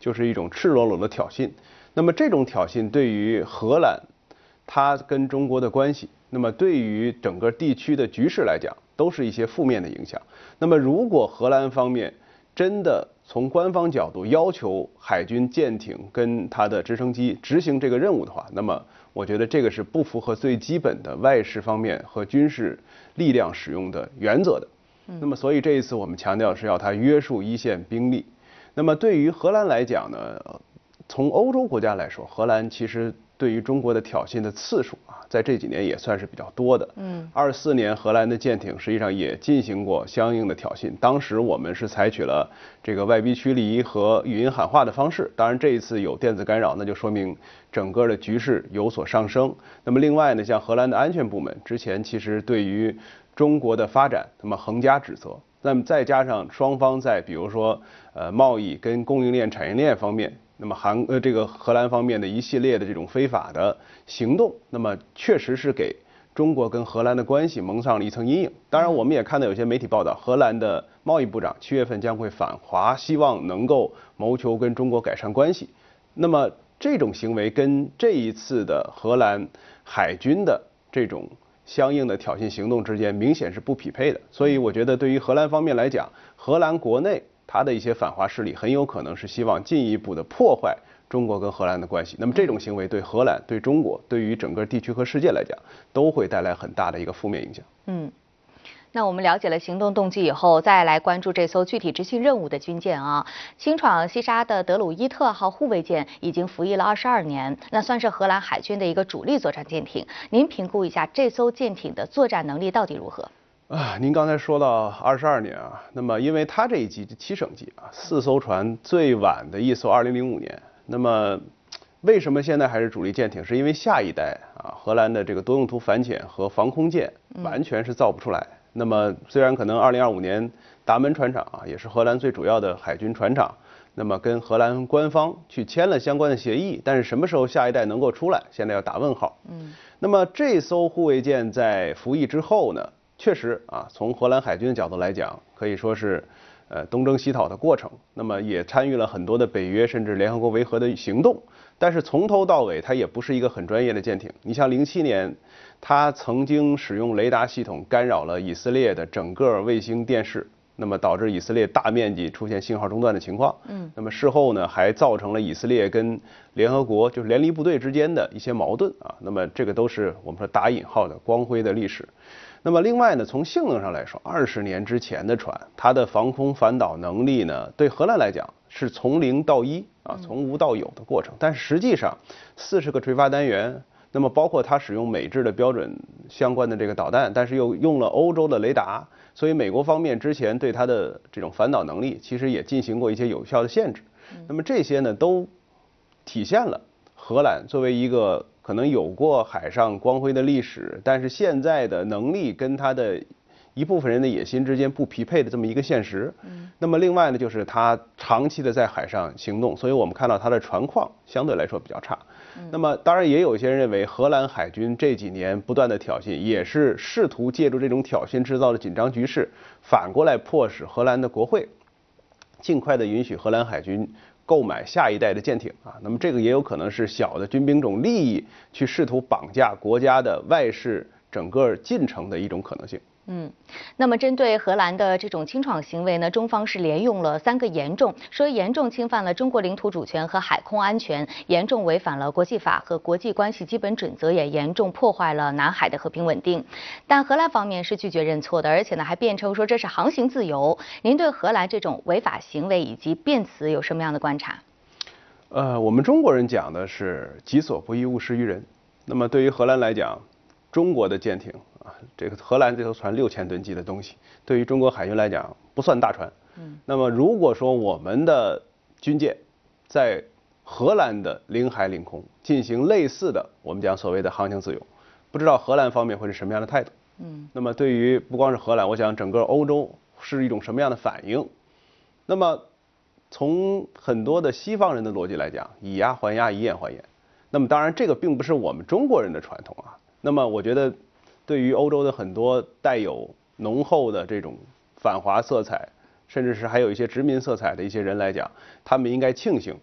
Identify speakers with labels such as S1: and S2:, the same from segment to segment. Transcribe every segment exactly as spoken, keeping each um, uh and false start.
S1: 就是一种赤裸裸的挑衅。那么这种挑衅对于荷兰，它跟中国的关系，那么对于整个地区的局势来讲，都是一些负面的影响。那么如果荷兰方面真的从官方角度要求海军舰艇跟它的直升机执行这个任务的话，那么我觉得这个是不符合最基本的外事方面和军事力量使用的原则的。那么所以这一次我们强调是要它约束一线兵力。那么对于荷兰来讲呢，从欧洲国家来说，荷兰其实对于中国的挑衅的次数啊，在这几年也算是比较多的。嗯，二四年荷兰的舰艇实际上也进行过相应的挑衅，当时我们是采取了这个外逼驱离和语音喊话的方式。当然这一次有电子干扰，那就说明整个的局势有所上升。那么另外呢，像荷兰的安全部门之前其实对于中国的发展，那么横加指责。那么再加上双方在比如说呃贸易跟供应链、产业链方面，那么韩呃这个荷兰方面的一系列的这种非法的行动，那么确实是给中国跟荷兰的关系蒙上了一层阴影。当然，我们也看到有些媒体报道，荷兰的贸易部长七月份将会访华，希望能够谋求跟中国改善关系。那么这种行为跟这一次的荷兰海军的这种相应的挑衅行动之间明显是不匹配的，所以我觉得对于荷兰方面来讲，荷兰国内它的一些反华势力很有可能是希望进一步的破坏中国跟荷兰的关系。那么这种行为对荷兰、对中国、对于整个地区和世界来讲，都会带来很大的一个负面影响。
S2: 嗯。那我们了解了行动动机以后，再来关注这艘具体执行任务的军舰啊。轻闯西沙的德鲁伊特号护卫舰已经服役了二十二年，那算是荷兰海军的一个主力作战舰艇。您评估一下这艘舰艇的作战能力到底如何？
S1: 啊，您刚才说到二十二年啊，那么因为它这一级七省级啊，四艘船最晚的一艘二零零五年，那么为什么现在还是主力舰艇？是因为下一代啊，荷兰的这个多用途反潜和防空舰完全是造不出来。嗯那么虽然可能二零二五年达门船厂啊也是荷兰最主要的海军船厂，那么跟荷兰官方去签了相关的协议，但是什么时候下一代能够出来，现在要打问号。嗯，那么这艘护卫舰在服役之后呢，确实啊，从荷兰海军的角度来讲，可以说是呃东征西讨的过程，那么也参与了很多的北约甚至联合国维和的行动。但是从头到尾，它也不是一个很专业的舰艇。你像零七年，它曾经使用雷达系统干扰了以色列的整个卫星电视，那么导致以色列大面积出现信号中断的情况。嗯，那么事后呢，还造成了以色列跟联合国就是联立部队之间的一些矛盾啊。那么这个都是我们说打引号的光辉的历史。那么另外呢，从性能上来说，二十年之前的船，它的防空反导能力呢，对荷兰来讲是从零到一啊，从无到有的过程。但是实际上，四十个垂发单元，那么包括它使用美制的标准相关的这个导弹，但是又用了欧洲的雷达，所以美国方面之前对它的这种反导能力，其实也进行过一些有效的限制。那么这些呢，都体现了荷兰作为一个可能有过海上光辉的历史，但是现在的能力跟它的一部分人的野心之间不匹配的这么一个现实。嗯，那么另外呢，就是它长期的在海上行动，所以我们看到它的船况相对来说比较差。嗯，那么当然也有些人认为，荷兰海军这几年不断的挑衅，也是试图借助这种挑衅制造的紧张局势，反过来迫使荷兰的国会尽快的允许荷兰海军购买下一代的舰艇啊，那么这个也有可能是小的军兵种利益去试图绑架国家的外事整个进程的一种可能性。
S2: 嗯，那么针对荷兰的这种轻闯行为呢，中方是连用了三个严重，说严重侵犯了中国领土主权和海空安全，严重违反了国际法和国际关系基本准则，也严重破坏了南海的和平稳定。但荷兰方面是拒绝认错的，而且呢还辩称说这是航行自由。您对荷兰这种违法行为以及辩词有什么样的观察？
S1: 呃，我们中国人讲的是己所不欲，勿施于人。那么对于荷兰来讲，中国的舰艇啊，这个荷兰这艘船六千吨级的东西，对于中国海军来讲不算大船。嗯。那么如果说我们的军舰在荷兰的领海领空进行类似的我们讲所谓的航行自由，不知道荷兰方面会是什么样的态度？嗯。那么对于不光是荷兰，我想整个欧洲是一种什么样的反应？那么从很多的西方人的逻辑来讲，以牙还牙，以眼还眼。那么当然这个并不是我们中国人的传统啊。那么我觉得对于欧洲的很多带有浓厚的这种反华色彩，甚至是还有一些殖民色彩的一些人来讲，他们应该庆幸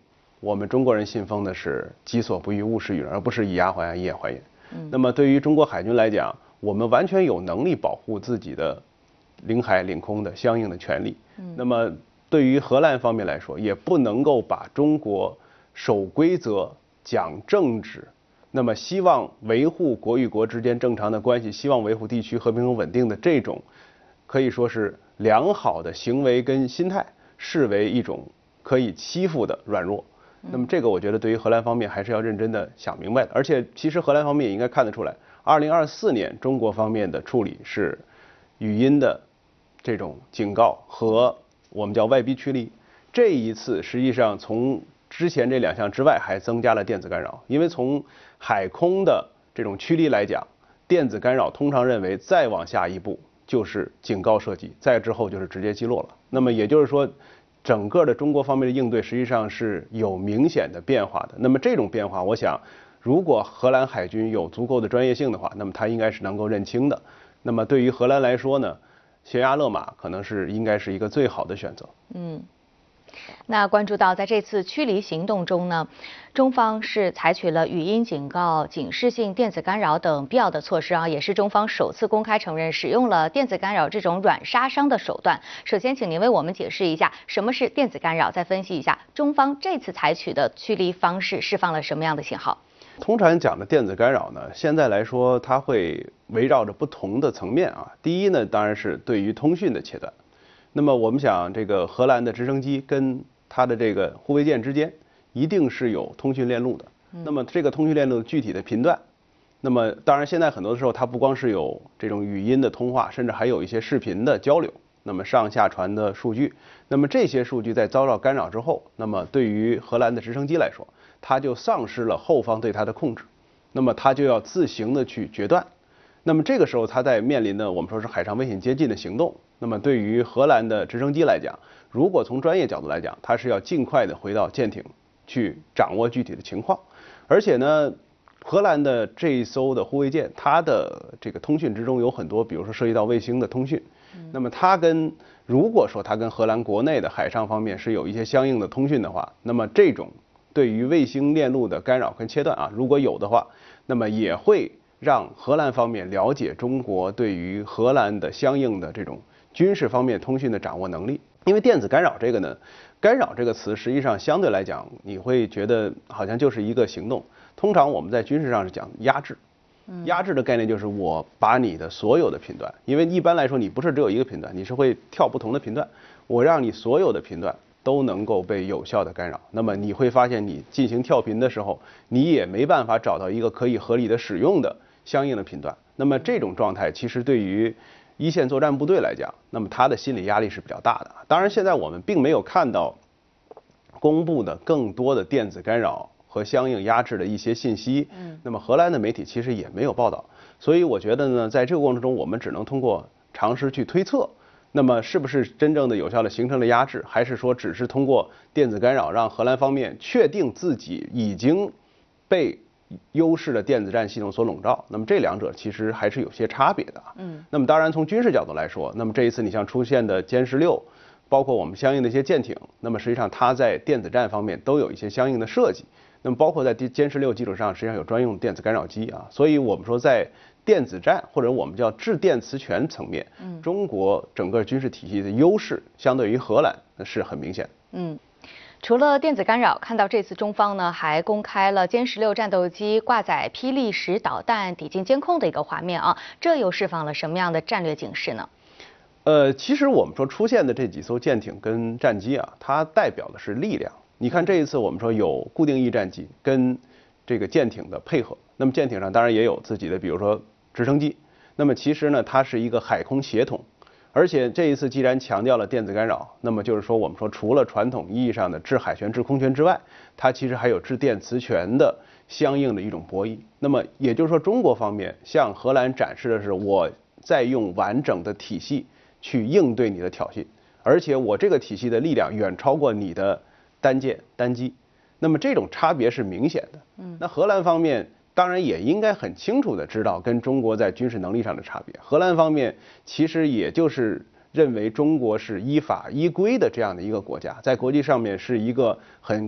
S1: 我们中国人信奉的是己所不欲，勿施于人，而不是以牙还牙，以眼还眼。嗯，那么对于中国海军来讲，我们完全有能力保护自己的领海领空的相应的权利。嗯，那么对于荷兰方面来说，也不能够把中国守规则、讲政治，那么希望维护国与国之间正常的关系，希望维护地区和平和稳定的这种可以说是良好的行为跟心态，视为一种可以欺负的软弱。那么这个我觉得对于荷兰方面还是要认真的想明白的。而且其实荷兰方面也应该看得出来，二零二四年中国方面的处理是语音的这种警告和我们叫外逼驱离。这一次实际上从之前这两项之外还增加了电子干扰，因为从海空的这种驱离来讲，电子干扰通常认为再往下一步就是警告射击，再之后就是直接击落了。那么也就是说，整个的中国方面的应对实际上是有明显的变化的。那么这种变化，我想如果荷兰海军有足够的专业性的话，那么它应该是能够认清的。那么对于荷兰来说呢，悬崖勒马可能是应该是一个最好的选择。
S2: 嗯。那关注到在这次驱离行动中呢，中方是采取了语音警告、警示性电子干扰等必要的措施啊，也是中方首次公开承认使用了电子干扰这种软杀伤的手段。首先，请您为我们解释一下什么是电子干扰，再分析一下中方这次采取的驱离方式释放了什么样的信号。
S1: 通常讲的电子干扰呢，现在来说它会围绕着不同的层面啊。第一呢，当然是对于通讯的切断。那么我们想，这个荷兰的直升机跟它的这个护卫舰之间一定是有通讯链路的。那么这个通讯链路具体的频段，那么当然现在很多的时候它不光是有这种语音的通话，甚至还有一些视频的交流，那么上下传的数据，那么这些数据在遭到干扰之后，那么对于荷兰的直升机来说，它就丧失了后方对它的控制，那么它就要自行的去决断。那么这个时候，它在面临的我们说是海上危险接近的行动。那么对于荷兰的直升机来讲，如果从专业角度来讲，它是要尽快的回到舰艇去掌握具体的情况。而且呢，荷兰的这一艘的护卫舰，它的这个通讯之中有很多，比如说涉及到卫星的通讯。那么它跟如果说它跟荷兰国内的海上方面是有一些相应的通讯的话，那么这种对于卫星链路的干扰跟切断啊，如果有的话，那么也会让荷兰方面了解中国对于荷兰的相应的这种军事方面通讯的掌握能力。因为电子干扰这个呢，干扰这个词实际上相对来讲，你会觉得好像就是一个行动。通常我们在军事上是讲压制，压制的概念就是我把你的所有的频段，因为一般来说你不是只有一个频段，你是会跳不同的频段，我让你所有的频段都能够被有效的干扰。那么你会发现，你进行跳频的时候，你也没办法找到一个可以合理的使用的相应的频段。那么这种状态其实对于一线作战部队来讲，那么他的心理压力是比较大的。当然，现在我们并没有看到公布的更多的电子干扰和相应压制的一些信息。嗯，那么荷兰的媒体其实也没有报道。所以我觉得呢，在这个过程中，我们只能通过常识去推测。那么是不是真正的有效的形成了压制，还是说只是通过电子干扰让荷兰方面确定自己已经被优势的电子战系统所笼罩？那么这两者其实还是有些差别的。嗯，那么当然从军事角度来说，那么这一次你像出现的歼十六，包括我们相应的一些舰艇，那么实际上它在电子战方面都有一些相应的设计。那么包括在歼十六基础上，实际上有专用电子干扰机啊。所以我们说在电子战或者我们叫制电磁权层面，嗯，中国整个军事体系的优势相对于荷兰是很明显的。
S2: 嗯。除了电子干扰，看到这次中方呢还公开了歼十六战斗机挂载霹雳十导弹抵近监控的一个画面啊，这又释放了什么样的战略警示呢？
S1: 呃，其实我们说出现的这几艘舰艇跟战机啊，它代表的是力量。你看这一次我们说有固定翼战机跟这个舰艇的配合，那么舰艇上当然也有自己的，比如说直升机。那么其实呢，它是一个海空协同。而且这一次既然强调了电子干扰，那么就是说我们说除了传统意义上的制海权、制空权之外，它其实还有制电磁权的相应的一种博弈。那么也就是说，中国方面向荷兰展示的是我在用完整的体系去应对你的挑衅，而且我这个体系的力量远超过你的单舰单机。那么这种差别是明显的。嗯，那荷兰方面当然也应该很清楚的知道跟中国在军事能力上的差别。荷兰方面其实也就是认为中国是依法依规的这样的一个国家，在国际上面是一个很